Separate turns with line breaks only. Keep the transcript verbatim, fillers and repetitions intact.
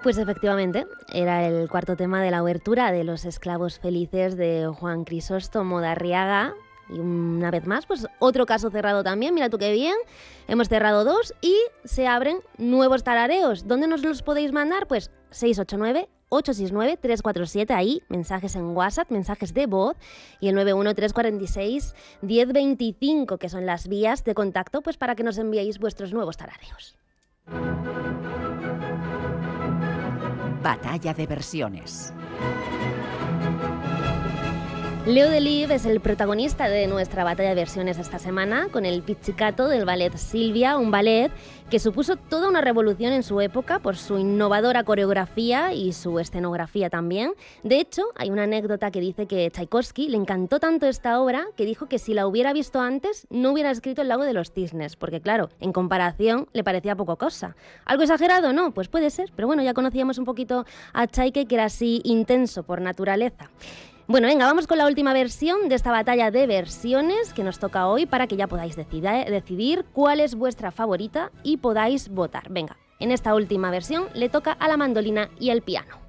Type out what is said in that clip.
Pues efectivamente, era el cuarto tema de la obertura de Los esclavos felices de Juan Crisóstomo de Arriaga. Y una vez más, pues otro caso cerrado también, mira tú qué bien. Hemos cerrado dos y se abren nuevos tarareos. ¿Dónde nos los podéis mandar? Pues seis ocho nueve, ocho seis nueve, tres cuatro siete, ahí, mensajes en WhatsApp, mensajes de voz, y el nueve uno tres cuatro seis, diez veinticinco, que son las vías de contacto, pues para que nos enviéis vuestros nuevos tarareos.
Batalla de versiones.
Leo Delibes es el protagonista de nuestra batalla de versiones de esta semana, con el pizzicato del ballet Silvia, un ballet que supuso toda una revolución en su época por su innovadora coreografía y su escenografía también. De hecho, hay una anécdota que dice que Tchaikovsky le encantó tanto esta obra que dijo que si la hubiera visto antes no hubiera escrito El lago de los cisnes, porque claro, en comparación le parecía poco cosa. ¿Algo exagerado? No, pues puede ser, pero bueno, ya conocíamos un poquito a Tchaike, que era así intenso por naturaleza. Bueno, venga, vamos con la última versión de esta batalla de versiones que nos toca hoy para que ya podáis decida, decidir cuál es vuestra favorita y podáis votar. Venga, en esta última versión le toca a la mandolina y el piano.